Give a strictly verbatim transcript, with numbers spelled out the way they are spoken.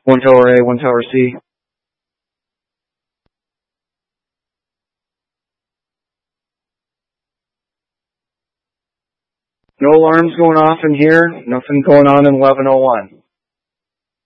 One tower A, one tower C. No alarms going off in here. Nothing going on in eleven oh one.